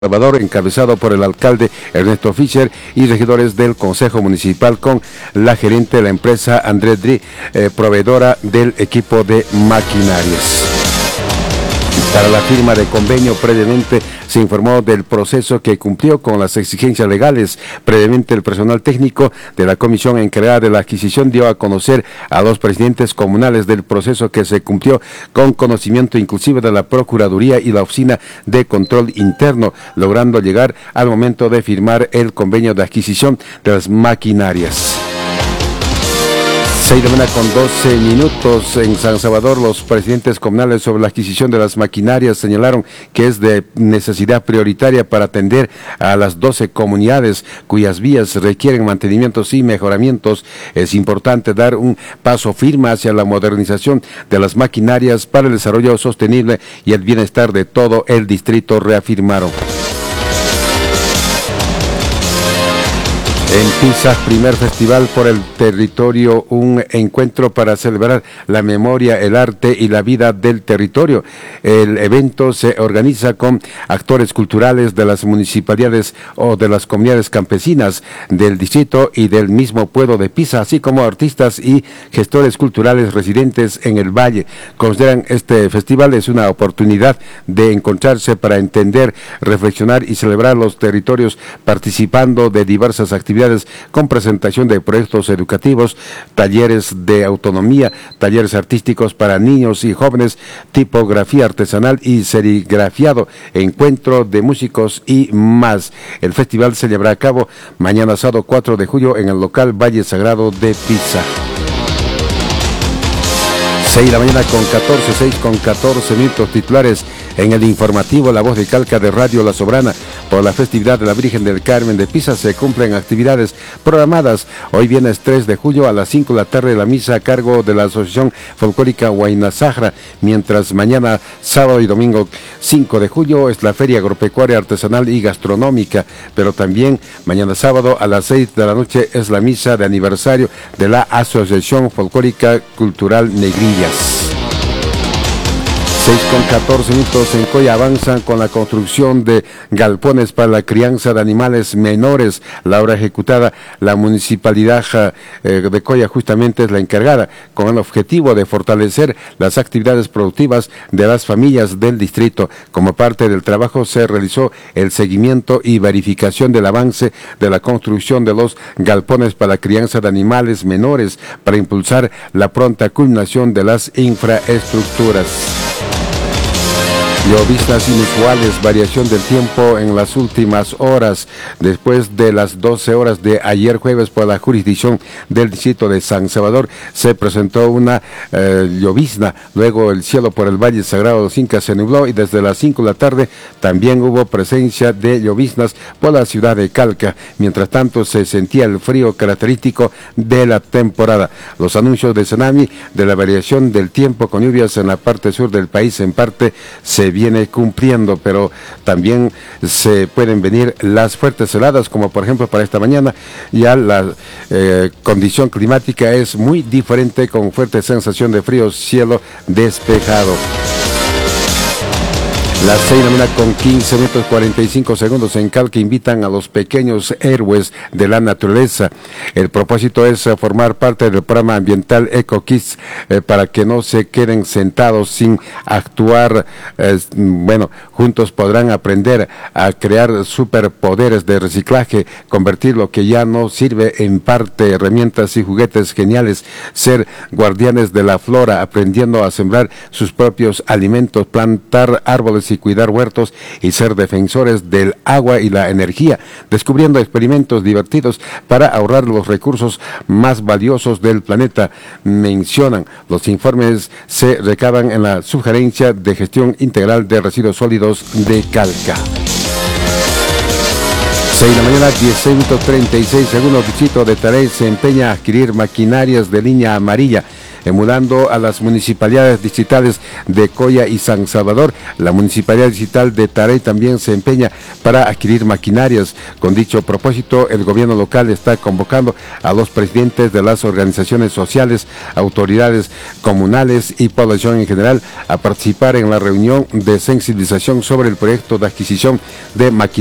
Salvador, encabezado por el alcalde Ernesto Fischer y regidores del Consejo Municipal con la gerente de la empresa Andrés Dri, proveedora del equipo de maquinarias. Para la firma de convenio, previamente se informó del proceso que cumplió con las exigencias legales. Previamente, el personal técnico de la comisión encargada de la adquisición dio a conocer a los presidentes comunales del proceso que se cumplió con conocimiento inclusive de la Procuraduría y la Oficina de Control Interno, logrando llegar al momento de firmar el convenio de adquisición de las maquinarias. 6:12 en San Salvador. Los presidentes comunales sobre la adquisición de las maquinarias señalaron que es de necesidad prioritaria para atender a las 12 comunidades cuyas vías requieren mantenimientos y mejoramientos. Es importante dar un paso firme hacia la modernización de las maquinarias para el desarrollo sostenible y el bienestar de todo el distrito, reafirmaron. En Pisa, primer festival por el territorio, un encuentro para celebrar la memoria, el arte y la vida del territorio. El evento se organiza con actores culturales de las municipalidades o de las comunidades campesinas del distrito y del mismo pueblo de Pisa, así como artistas y gestores culturales residentes en el valle. Consideran este festival es una oportunidad de encontrarse para entender, reflexionar y celebrar los territorios, participando de diversas actividades con presentación de proyectos educativos, talleres de autonomía, talleres artísticos para niños y jóvenes, tipografía artesanal y serigrafiado, encuentro de músicos y más. El festival se llevará a cabo mañana sábado 4 de julio en el local Valle Sagrado de Pisa. 6:14 minutos, titulares en el informativo La Voz de Calca de Radio La Soberana. Por la festividad de la Virgen del Carmen de Pisa se cumplen actividades programadas. Hoy viernes 3 de julio a las 5 de la tarde la misa a cargo de la Asociación Folclórica Huayna Sahara, mientras mañana sábado y domingo 5 de julio es la Feria Agropecuaria, Artesanal y Gastronómica, pero también mañana sábado a las 6 de la noche es la misa de aniversario de la Asociación Folclórica Cultural Negrillas. 6:14 minutos, en Coya avanzan con la construcción de galpones para la crianza de animales menores. La obra ejecutada, la municipalidad de Coya justamente es la encargada, con el objetivo de fortalecer las actividades productivas de las familias del distrito. Como parte del trabajo se realizó el seguimiento y verificación del avance de la construcción de los galpones para la crianza de animales menores para impulsar la pronta culminación de las infraestructuras. Lloviznas inusuales, variación del tiempo en las últimas horas. Después de las 12 horas de ayer jueves por la jurisdicción del distrito de San Salvador se presentó una llovizna. Luego el cielo por el Valle Sagrado de los Incas se nubló y desde las 5 de la tarde también hubo presencia de lloviznas por la ciudad de Calca. Mientras tanto se sentía el frío característico de la temporada. Los anuncios de Tsunami de la variación del tiempo con lluvias en la parte sur del país en parte se viene cumpliendo, pero también se pueden venir las fuertes heladas, como por ejemplo para esta mañana. Ya la condición climática es muy diferente, con fuerte sensación de frío, cielo despejado. Las 6:15 minutos 45 segundos en Calca invitan a los pequeños héroes de la naturaleza. El propósito es formar parte del programa ambiental EcoKids para que no se queden sentados sin actuar. Juntos podrán aprender a crear superpoderes de reciclaje, convertir lo que ya no sirve en parte herramientas y juguetes geniales, ser guardianes de la flora, aprendiendo a sembrar sus propios alimentos, plantar árboles y cuidar huertos y ser defensores del agua y la energía, descubriendo experimentos divertidos para ahorrar los recursos más valiosos del planeta. Mencionan, los informes se recaban en la Sugerencia de Gestión Integral de Residuos Sólidos de Calca. 6:16 minutos 36 segundos. Distrito de Tarey se empeña a adquirir maquinarias de línea amarilla. emulando a las municipalidades distritales de Coya y San Salvador. La municipalidad distrital de Tarey también se empeña para adquirir maquinarias. Con dicho propósito, el gobierno local está convocando a los presidentes de las organizaciones sociales, autoridades comunales y población en general a participar en la reunión de sensibilización sobre el proyecto de adquisición de maquinarias